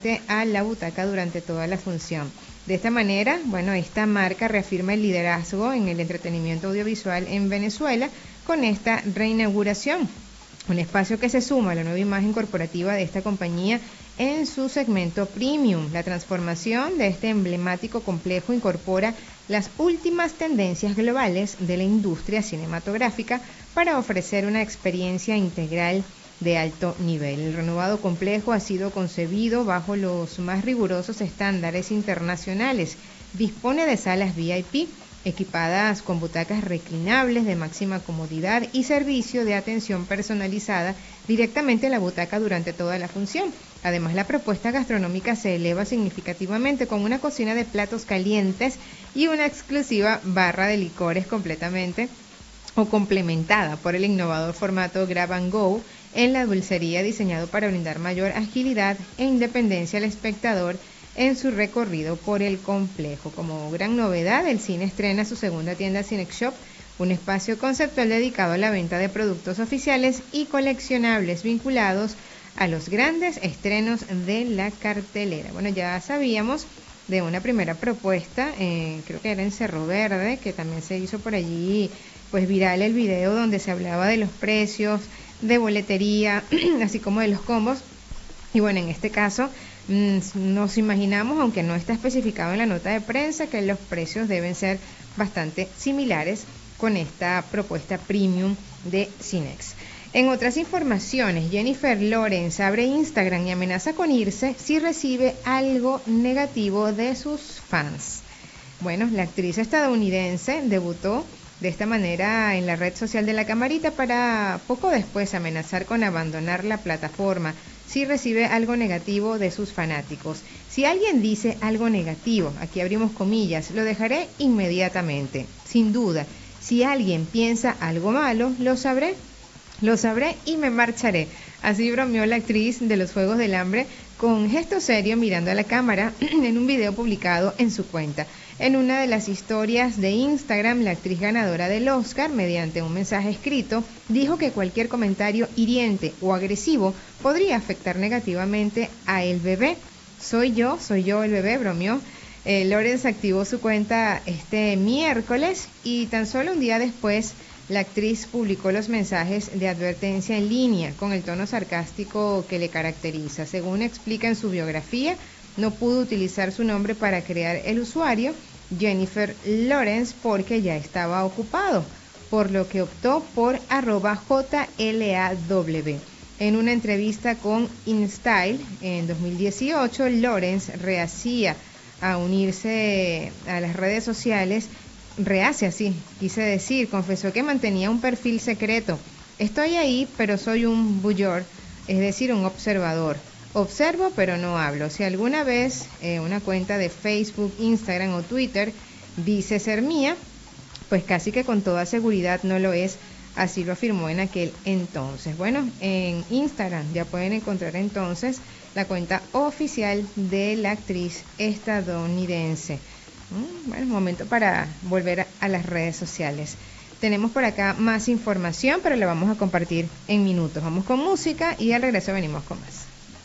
a la butaca durante toda la función. De esta manera, bueno, esta marca reafirma el liderazgo en el entretenimiento audiovisual en Venezuela con esta reinauguración. Un espacio que se suma a la nueva imagen corporativa de esta compañía en su segmento premium. La transformación de este emblemático complejo incorpora las últimas tendencias globales de la industria cinematográfica para ofrecer una experiencia integral de alto nivel. El renovado complejo ha sido concebido bajo los más rigurosos estándares internacionales. Dispone de salas VIP equipadas con butacas reclinables de máxima comodidad y servicio de atención personalizada directamente en la butaca durante toda la función. Además, la propuesta gastronómica se eleva significativamente con una cocina de platos calientes y una exclusiva barra de licores completamente o complementada por el innovador formato Grab and Go en la dulcería, diseñado para brindar mayor agilidad e independencia al espectador en su recorrido por el complejo. Como gran novedad, el cine estrena su segunda tienda Cinex Shop, un espacio conceptual dedicado a la venta de productos oficiales y coleccionables vinculados a los grandes estrenos de la cartelera. Bueno, ya sabíamos de una primera propuesta, creo que era en Cerro Verde, que también se hizo por allí pues viral el video donde se hablaba de los precios de boletería, así como de los combos. Y bueno, en este caso nos imaginamos, aunque no está especificado en la nota de prensa, que los precios deben ser bastante similares con esta propuesta premium de Cinex. En otras informaciones, Jennifer Lawrence abre Instagram y amenaza con irse si recibe algo negativo de sus fans. Bueno, la actriz estadounidense debutó de esta manera en la red social de La Camarita para poco después amenazar con abandonar la plataforma si recibe algo negativo de sus fanáticos. Si alguien dice algo negativo, aquí abrimos comillas, lo dejaré inmediatamente, sin duda. Si alguien piensa algo malo, lo sabré y me marcharé. Así bromeó la actriz de los Juegos del Hambre con gesto serio mirando a la cámara en un video publicado en su cuenta. En una de las historias de Instagram, la actriz ganadora del Oscar, mediante un mensaje escrito, dijo que cualquier comentario hiriente o agresivo podría afectar negativamente a el bebé. Soy yo el bebé, bromeó. Lawrence activó su cuenta este miércoles y tan solo un día después la actriz publicó los mensajes de advertencia en línea con el tono sarcástico que le caracteriza. Según explica en su biografía, no pudo utilizar su nombre para crear el usuario Jennifer Lawrence porque ya estaba ocupado, por lo que optó por @JLAW. En una entrevista con InStyle en 2018, Lawrence rehacía a unirse a las redes sociales. Confesó que mantenía un perfil secreto. Estoy ahí, pero soy un voyeur, es decir, un observador. Observo, pero no hablo. Si alguna vez una cuenta de Facebook, Instagram o Twitter dice ser mía, pues casi que con toda seguridad no lo es. Así lo afirmó en aquel entonces. Bueno, en Instagram ya pueden encontrar entonces la cuenta oficial de la actriz estadounidense. Bueno, momento para volver a las redes sociales. Tenemos por acá más información, pero la vamos a compartir en minutos. Vamos con música y al regreso venimos con más.